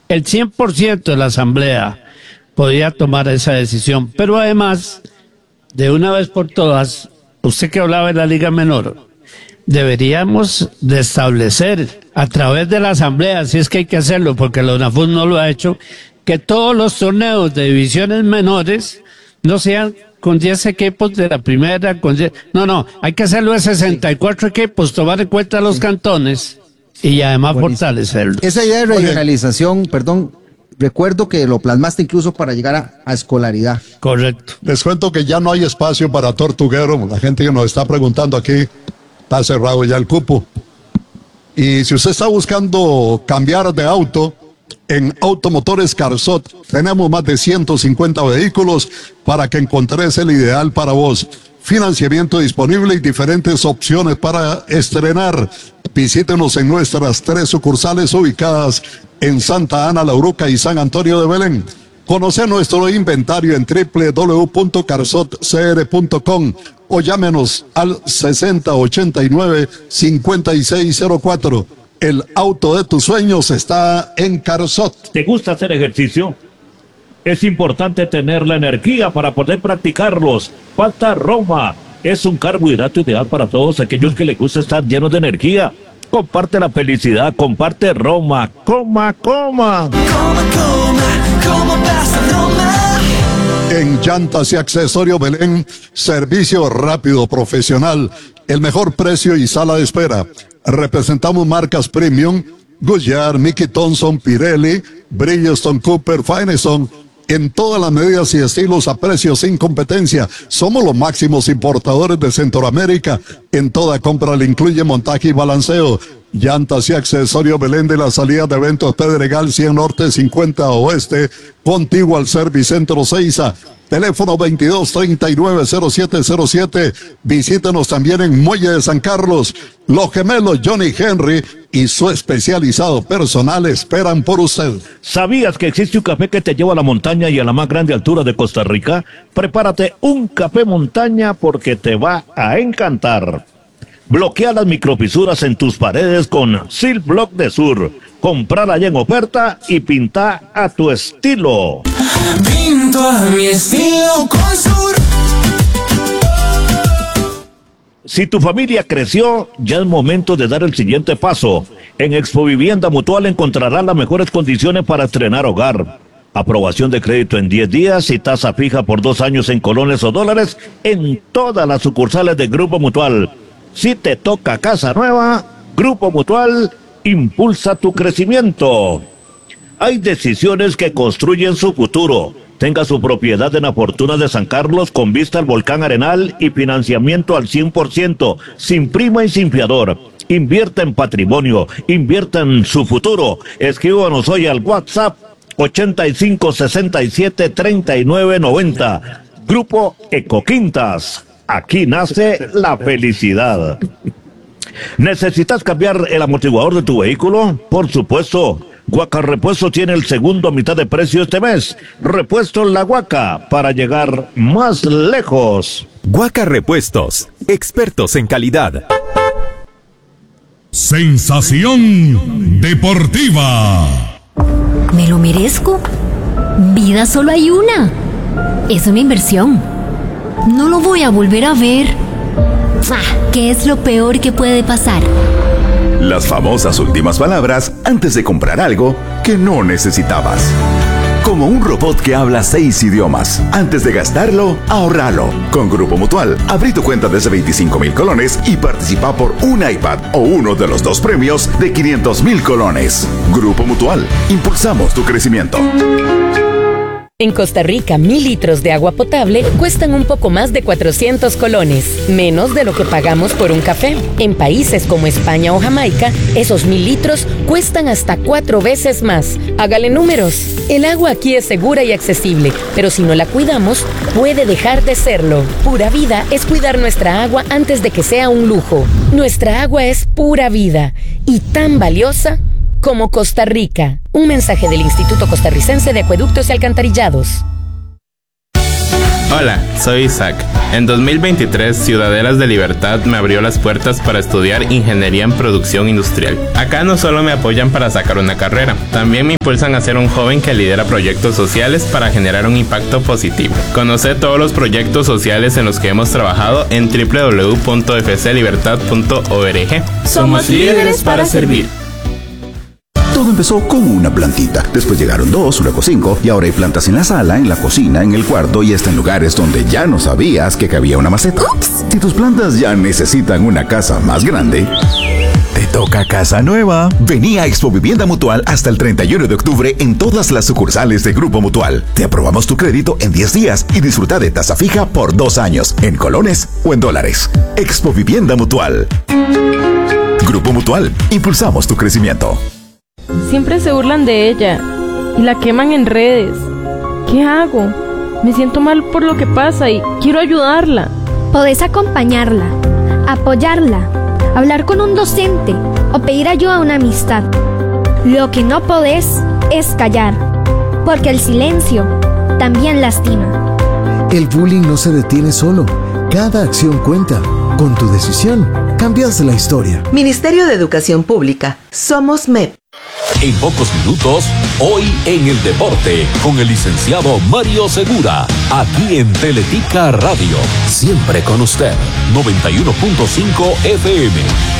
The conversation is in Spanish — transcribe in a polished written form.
el 100% de la asamblea podía tomar esa decisión. Pero además, de una vez por todas, usted que hablaba de la Liga Menor, deberíamos de establecer a través de la asamblea, si es que hay que hacerlo, porque la UNAFUT no lo ha hecho, que todos los torneos de divisiones menores no sean con 10 equipos de la primera, no, hay que hacerlo de 64 equipos, tomar en cuenta los cantones y además fortalecerlo. Esa idea de regionalización, perdón, recuerdo que lo plasmaste incluso para llegar a escolaridad. Correcto. Les cuento que ya no hay espacio para tortuguero, la gente que nos está preguntando aquí, está cerrado ya el cupo. Y si usted está buscando cambiar de auto, en Automotores Carzot tenemos más de 150 vehículos para que encontres el ideal para vos. Financiamiento disponible y diferentes opciones para estrenar. Visítenos en nuestras 3 sucursales ubicadas en Santa Ana, La Uruca y San Antonio de Belén. Conoce nuestro inventario en www.carzotcr.com o llámenos al 6089-5604. El auto de tus sueños está en Carzot. ¿Te gusta hacer ejercicio? Es importante tener la energía para poder practicarlos. Falta Roma. Es un carbohidrato ideal para todos aquellos que les gusta estar llenos de energía. Comparte la felicidad, comparte Roma. Coma. Coma pasta Roma. En Llantas y Accesorios Belén, servicio rápido, profesional, el mejor precio y sala de espera. Representamos marcas premium, Goodyear, Mickey Thompson, Pirelli, Bridgestone, Cooper, Firestone, en todas las medidas y estilos a precios sin competencia. Somos los máximos importadores de Centroamérica. En toda compra le incluye montaje y balanceo. Llantas y Accesorios Belén, de la salida de eventos Pedregal 100 Norte 50 Oeste, contiguo al Servicentro Seiza. Teléfono 2239-0707. Visítenos también en Muelle de San Carlos. Los gemelos Johnny Henry y su especializado personal esperan por usted. ¿Sabías que existe un café que te lleva a la montaña y a la más grande altura de Costa Rica? Prepárate un café montaña porque te va a encantar. Bloquea las microfisuras en tus paredes con Sil Block de Sur. Comprala ya en oferta y pinta a tu estilo. Pinto a mi estilo con Sur. Si tu familia creció, ya es momento de dar el siguiente paso. En Expo Vivienda Mutual encontrarás las mejores condiciones para estrenar hogar. Aprobación de crédito en 10 días y tasa fija por 2 años en colones o dólares en todas las sucursales de Grupo Mutual. Si te toca casa nueva, Grupo Mutual impulsa tu crecimiento. Hay decisiones que construyen su futuro. Tenga su propiedad en la Fortuna de San Carlos con vista al volcán Arenal y financiamiento al 100%, sin prima y sin fiador. Invierta en patrimonio, invierta en su futuro. Escríbanos hoy al WhatsApp 85673990. Grupo Ecoquintas. Aquí nace la felicidad. ¿Necesitas cambiar el amortiguador de tu vehículo? Por supuesto. Guaca Repuestos tiene el segundo a mitad de precio este mes. Repuesto La Guaca para llegar más lejos. Guaca Repuestos, expertos en calidad. Sensación deportiva. ¿Me lo merezco? Vida solo hay una. Es una inversión. No lo voy a volver a ver. ¿Qué es lo peor que puede pasar? Las famosas últimas palabras antes de comprar algo que no necesitabas. Como un robot que habla 6 idiomas. Antes de gastarlo, ahorralo. Con Grupo Mutual, abrí tu cuenta desde 25,000 colones y participa por un iPad o uno de los 2 premios de 500,000 colones. Grupo Mutual, impulsamos tu crecimiento. En Costa Rica, 1,000 litros de agua potable cuestan un poco más de 400 colones, menos de lo que pagamos por un café. En países como España o Jamaica, esos 1,000 litros cuestan hasta 4 veces más. Hágale números. El agua aquí es segura y accesible, pero si no la cuidamos, puede dejar de serlo. Pura Vida es cuidar nuestra agua antes de que sea un lujo. Nuestra agua es pura vida y tan valiosa como Costa Rica. Un mensaje del Instituto Costarricense de Acueductos y Alcantarillados. Hola, soy Isaac. En 2023, Ciudadelas de Libertad me abrió las puertas para estudiar Ingeniería en Producción Industrial. Acá no solo me apoyan para sacar una carrera, también me impulsan a ser un joven que lidera proyectos sociales para generar un impacto positivo. Conoce todos los proyectos sociales en los que hemos trabajado en www.fclibertad.org. Somos líderes para servir. Todo empezó con una plantita, después llegaron 2, luego 5 y ahora hay plantas en la sala, en la cocina, en el cuarto y hasta en lugares donde ya no sabías que cabía una maceta. ¡Ups! Si tus plantas ya necesitan una casa más grande, te toca casa nueva. Vení a Expo Vivienda Mutual hasta el 31 de octubre en todas las sucursales de Grupo Mutual. Te aprobamos tu crédito en 10 días y disfruta de tasa fija por 2 años, en colones o en dólares. Expo Vivienda Mutual. Grupo Mutual, impulsamos tu crecimiento. Siempre se burlan de ella y la queman en redes. ¿Qué hago? Me siento mal por lo que pasa y quiero ayudarla. Podés acompañarla, apoyarla, hablar con un docente o pedir ayuda a una amistad. Lo que no podés es callar, porque el silencio también lastima. El bullying no se detiene solo. Cada acción cuenta. Con tu decisión, cambias la historia. Ministerio de Educación Pública. Somos MEP. En pocos minutos, hoy en el deporte, con el licenciado Mario Segura, aquí en Teletica Radio. Siempre con usted, 91.5 FM.